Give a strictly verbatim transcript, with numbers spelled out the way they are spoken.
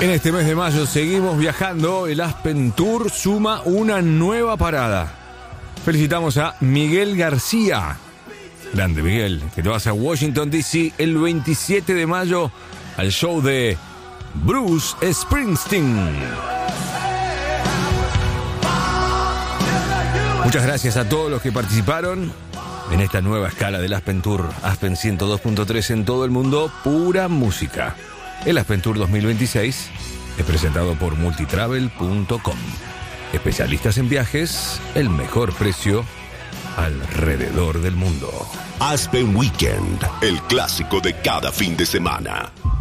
En este mes de mayo seguimos viajando. El Aspen Tour suma una nueva parada. Felicitamos a Miguel García. Grande Miguel, que te vas a Washington D C el veintisiete de mayo al show de Bruce Springsteen. Muchas gracias a todos los que participaron en esta nueva escala del Aspen Tour. Aspen ciento dos punto tres en todo el mundo, pura música. El Aspen Tour dos mil veintiséis es presentado por multitravel punto com. Especialistas en viajes, el mejor precio alrededor del mundo. Aspen Weekend, el clásico de cada fin de semana.